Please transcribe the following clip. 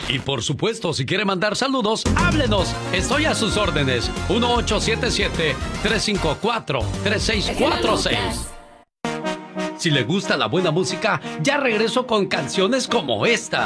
Y por supuesto, si quiere mandar saludos, háblenos. Estoy a sus órdenes. 1877-354-3646. Si le gusta la buena música, ya regreso con canciones como esta.